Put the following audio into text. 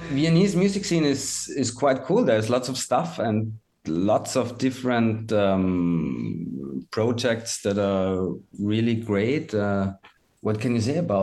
Viennese music scene is quite cool. There's lots of stuff and lots of different projects that are really great. What can you say about